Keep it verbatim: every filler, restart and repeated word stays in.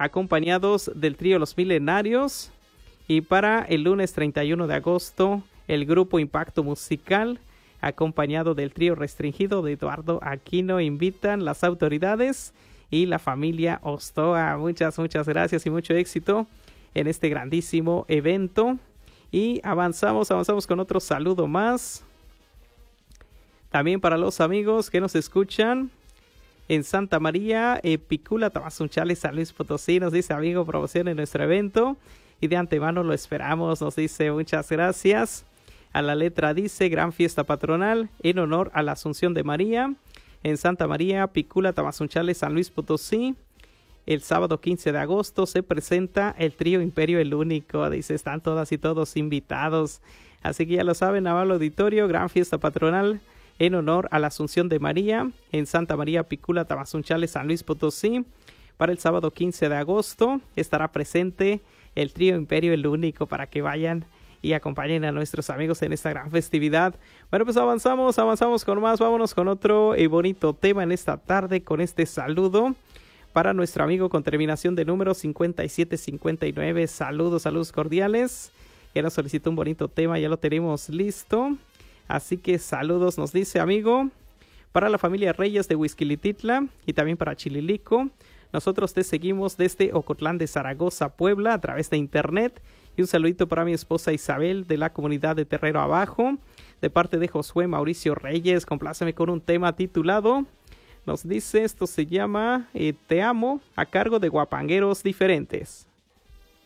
acompañados del trío Los Milenarios. Y para el lunes treinta y uno de agosto, el grupo Impacto Musical, acompañado del trío Restringido de Eduardo Aquino, invitan las autoridades y la familia Ostoa. Muchas, muchas gracias y mucho éxito en este grandísimo evento. Y avanzamos, avanzamos con otro saludo más. También para los amigos que nos escuchan en Santa María, eh, Picula, Tamazunchale, San Luis Potosí, nos dice amigo, promoción en nuestro evento. Y de antemano lo esperamos, nos dice muchas gracias. A la letra dice, gran fiesta patronal en honor a la Asunción de María. En Santa María, Picula, Tamazunchale, San Luis Potosí. El sábado quince de agosto se presenta el trío Imperio el Único. Dice, están todas y todos invitados. Así que ya lo saben, amable auditorio, gran fiesta patronal en honor a la Asunción de María. En Santa María, Picula, Tamazunchale, San Luis Potosí. Para el sábado quince de agosto estará presente el trío Imperio el Único para que vayan y acompañen a nuestros amigos en esta gran festividad. Bueno, pues avanzamos, avanzamos con más. Vámonos con otro eh, bonito tema en esta tarde con este saludo para nuestro amigo con terminación de número cincuenta y siete cincuenta y nueve. Saludos, saludos cordiales. Que nos solicitó un bonito tema, ya lo tenemos listo. Así que saludos, nos dice amigo, para la familia Reyes de Huizquilititla y también para Chililico. Nosotros te seguimos desde Ocotlán de Zaragoza, Puebla, a través de internet. Y un saludito para mi esposa Isabel de la comunidad de Terrero Abajo, de parte de Josué Mauricio Reyes. Compláceme con un tema titulado, nos dice, esto se llama eh, Te Amo, a cargo de Guapangueros Diferentes.